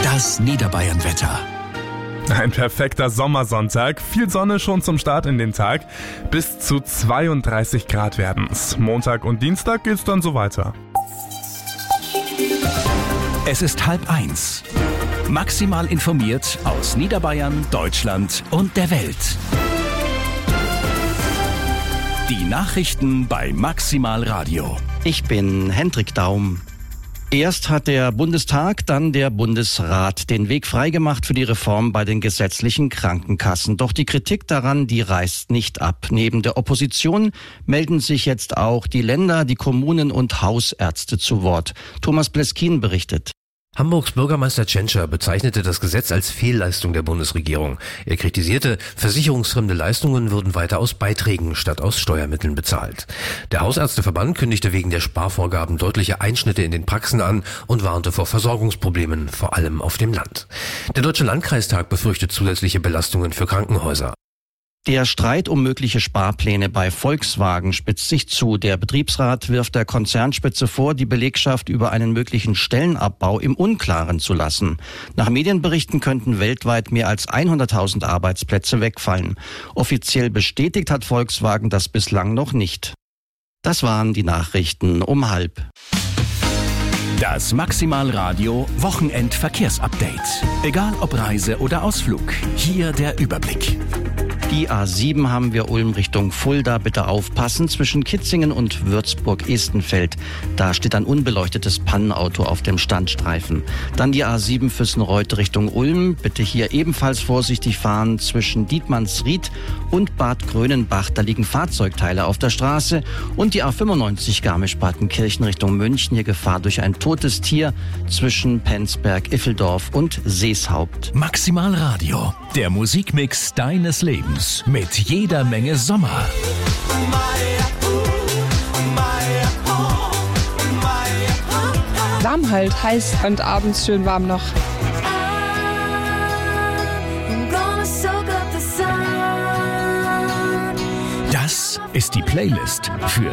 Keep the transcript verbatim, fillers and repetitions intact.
Das Niederbayern-Wetter. Ein perfekter Sommersonntag, viel Sonne schon zum Start in den Tag. Bis zu zweiunddreißig Grad werden's. Montag und Dienstag geht's dann so weiter. Es ist halb eins. Maximal informiert aus Niederbayern, Deutschland und der Welt. Die Nachrichten bei Maximal Radio. Ich bin Hendrik Daum. Erst hat der Bundestag, dann der Bundesrat den Weg freigemacht für die Reform bei den gesetzlichen Krankenkassen. Doch die Kritik daran, die reißt nicht ab. Neben der Opposition melden sich jetzt auch die Länder, die Kommunen und Hausärzte zu Wort. Thomas Bleskin berichtet. Hamburgs Bürgermeister Tschentscher bezeichnete das Gesetz als Fehlleistung der Bundesregierung. Er kritisierte, versicherungsfremde Leistungen würden weiter aus Beiträgen statt aus Steuermitteln bezahlt. Der Hausärzteverband kündigte wegen der Sparvorgaben deutliche Einschnitte in den Praxen an und warnte vor Versorgungsproblemen, vor allem auf dem Land. Der Deutsche Landkreistag befürchtet zusätzliche Belastungen für Krankenhäuser. Der Streit um mögliche Sparpläne bei Volkswagen spitzt sich zu. Der Betriebsrat wirft der Konzernspitze vor, die Belegschaft über einen möglichen Stellenabbau im Unklaren zu lassen. Nach Medienberichten könnten weltweit mehr als hunderttausend Arbeitsplätze wegfallen. Offiziell bestätigt hat Volkswagen das bislang noch nicht. Das waren die Nachrichten um halb. Das Maximal Radio Wochenendverkehrsupdate. Egal ob Reise oder Ausflug, hier der Überblick. Die A sieben haben wir Ulm Richtung Fulda. Bitte aufpassen zwischen Kitzingen und Würzburg-Estenfeld. Da steht ein unbeleuctetes Pannenauto auf dem Standstreifen. Dann die A sieben Füssenreuth Richtung Ulm. Bitte hier ebenfalls vorsichtig fahren zwischen Dietmannsried und Bad Grönenbach. Da liegen Fahrzeugteile auf der Straße. Und die A fünfundneunzig Garmisch-Partenkirchen Richtung München. Hier Gefahr durch ein totes Tier zwischen Penzberg, Iffeldorf und Seeshaupt. Maximal Radio, der Musikmix deines Lebens. Mit jeder Menge Sommer. Warm halt, heiß und abends schön warm noch. Das ist die Playlist für